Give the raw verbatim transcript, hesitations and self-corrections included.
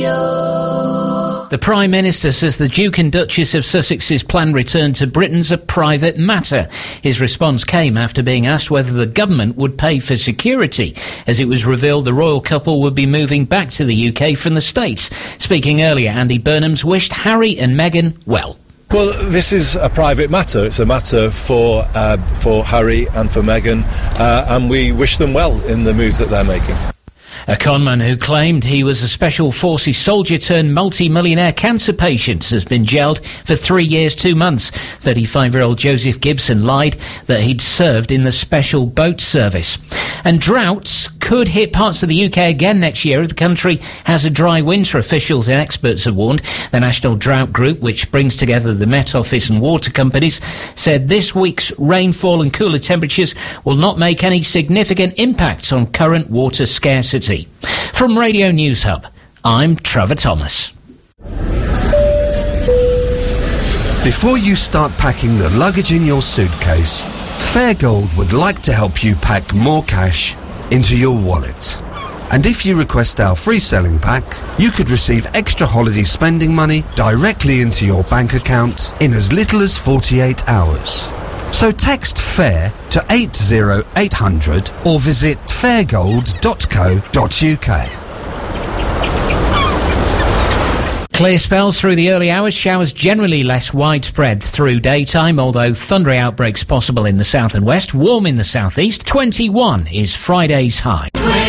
The Prime Minister says the Duke and Duchess of Sussex's planned return to Britain's a private matter. His response came after being asked whether the government would pay for security, as it was revealed the royal couple would be moving back to the U K from the States. Speaking earlier, Andy Burnham's wished Harry and Meghan well. Well, this is a private matter. It's a matter for uh, for Harry and for Meghan, uh, and we wish them well in the move that they're making. A conman who claimed he was a Special Forces soldier turned multi-millionaire cancer patient has been jailed for three years, two months. thirty-five-year-old Joseph Gibson lied that he'd served in the Special Boat Service. And droughts could hit parts of the U K again next year if the country has a dry winter, officials and experts have warned. The National Drought Group, which brings together the Met Office and water companies, said this week's rainfall and cooler temperatures will not make any significant impact on current water scarcity. From Radio News Hub, I'm Trevor Thomas. Before you start packing the luggage in your suitcase, Fairgold would like to help you pack more cash into your wallet. And if you request our free selling pack, you could receive extra holiday spending money directly into your bank account in as little as forty-eight hours. So text FAIR to eight zero eight hundred or visit fairgold dot co dot uk. Clear spells through the early hours, showers generally less widespread through daytime, although thundery outbreaks possible in the south and west, warm in the southeast. twenty-one is Friday's high.